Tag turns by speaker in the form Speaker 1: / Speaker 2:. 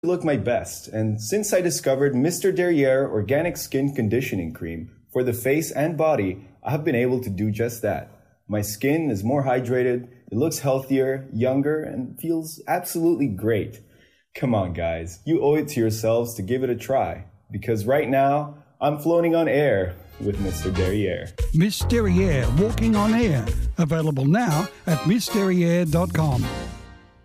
Speaker 1: look my best, and since I discovered Mr. Derriere Organic Skin Conditioning Cream for the face and body, I have been able to do just that. My skin is more hydrated, it looks healthier, younger, and feels absolutely great. Come on, guys, you owe it to yourselves to give it a try, because right now, I'm floating on air with Mr. Derriere.
Speaker 2: Miss Derriere Walking on Air. Available now at missderriere.com.